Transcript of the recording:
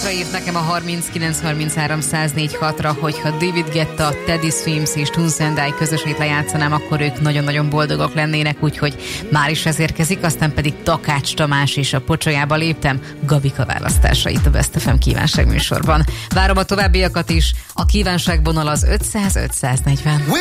Nyugatra írt nekem a 39-33-104-6-ra, hogyha David Guetta, Teddy Swims és Tunes and I közösét lejátszanám, akkor ők nagyon-nagyon boldogok lennének, úgyhogy már is ez érkezik, aztán pedig Takács Tamás és a pocsolyába léptem, Gabika választásait a Best FM kívánságműsorban. Várom a továbbiakat is, a kívánságvonal az 500-540.